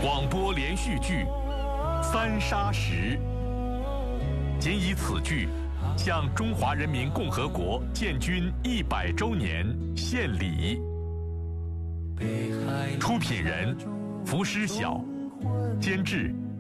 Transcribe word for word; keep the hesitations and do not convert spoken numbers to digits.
广播连续剧《三杀十》，仅以此剧向中华人民共和国建军一百周年献礼。出品人：浮尸晓，监制